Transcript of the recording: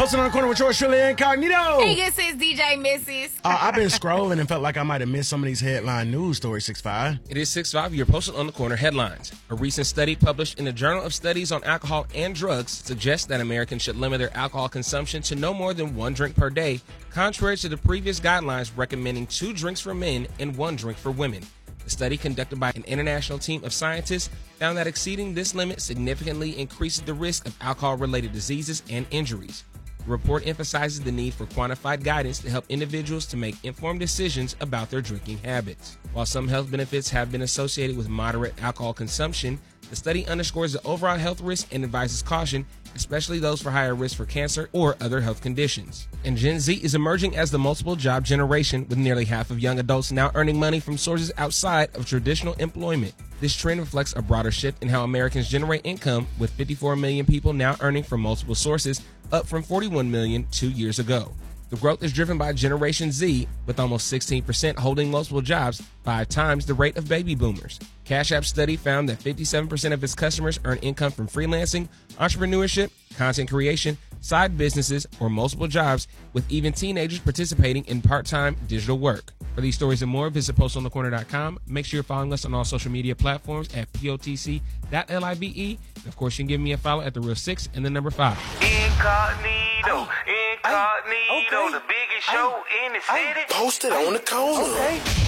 Posted on the corner with yours truly incognito. Hey, this is DJ Mrs. I've been scrolling and felt like I might have missed some of these headline news stories, 6'5". It is 6'5", you're posted on the corner headlines. A recent study published in the Journal of Studies on Alcohol and Drugs suggests that Americans should limit their alcohol consumption to no more than 1 drink per day, contrary to the previous guidelines recommending 2 drinks for men and 1 drink for women. The study, conducted by an international team of scientists, found that exceeding this limit significantly increases the risk of alcohol-related diseases and injuries. The report emphasizes the need for quantified guidance to help individuals to make informed decisions about their drinking habits. While some health benefits have been associated with moderate alcohol consumption, the study underscores the overall health risk and advises caution, especially those for higher risk for cancer or other health conditions. And Gen Z is emerging as the multiple job generation, with nearly half of young adults now earning money from sources outside of traditional employment. This trend reflects a broader shift in how Americans generate income, with 54 million people now earning from multiple sources, up from 41 million 2 years ago. The growth is driven by Generation Z, with almost 16% holding multiple jobs, 5 times the rate of baby boomers. Cash App study found that 57% of its customers earn income from freelancing, entrepreneurship, content creation, side businesses, or multiple jobs, with even teenagers participating in part-time digital work. For these stories and more, visit postonthecorner.com. Make sure you're following us on all social media platforms at POTC.live. And of course, you can give me a follow at The Real 6 and the number 5. Incognito, the biggest show in the city. Posted on the corner. Okay.